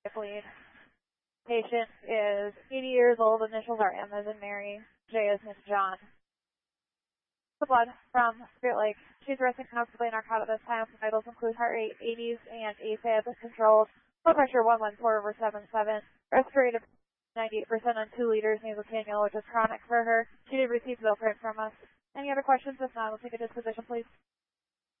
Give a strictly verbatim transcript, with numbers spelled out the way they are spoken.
Lead. Patient is eighty years old. Initials are M as in Mary. J as in John. The blood from Spirit Lake. She's resting comfortably in our cot at this time. Vitals include heart rate eighties and AFib controlled. Blood pressure one one four over seven seven. Respirated ninety-eight percent on two liters nasal cannula, which is chronic for her. She did receive Zofran from us. Any other questions? If not, we'll take a disposition, please.